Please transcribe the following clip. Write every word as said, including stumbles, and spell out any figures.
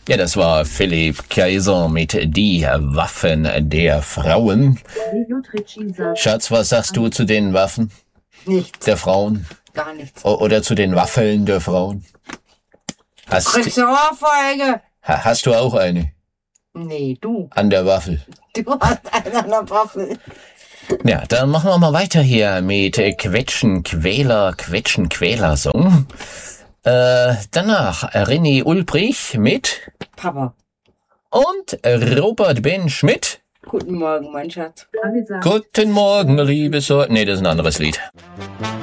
Ja, das war Philipp Kaiser mit Die Waffen der Frauen. Schatz, was sagst du zu den Waffen? Nichts. Der Frauen? Gar nichts. O- oder zu den Waffeln der Frauen? Hast, Kriegst du Ohrfeige? ha- hast du auch eine Nee, du. an der Waffel? Du hast eine an der Waffel. Ja, dann machen wir mal weiter hier mit äh, Quetschen, Quäler, Quetschen, Quäler-Song. Äh, danach René Ulbrich mit Papa. und Robert Ben Schmidt. Guten Morgen, mein Schatz. Guten Morgen, liebe so. Nee, das ist ein anderes Lied.